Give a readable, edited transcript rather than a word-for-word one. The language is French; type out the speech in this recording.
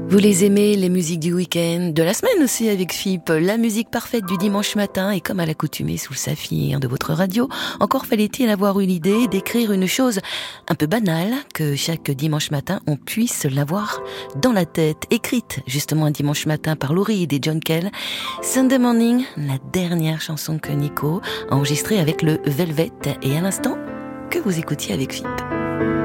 Vous les aimez, les musiques du week-end, de la semaine aussi avec FIP, la musique parfaite du dimanche matin, et comme à l'accoutumée sous le saphir de votre radio, encore fallait-il avoir une idée d'écrire une chose un peu banale, que chaque dimanche matin on puisse l'avoir dans la tête, écrite justement un dimanche matin par Lou Reed et John Cale, Sunday Morning, la dernière chanson que Nico a enregistrée avec le Velvet, et à l'instant que vous écoutiez avec FIP.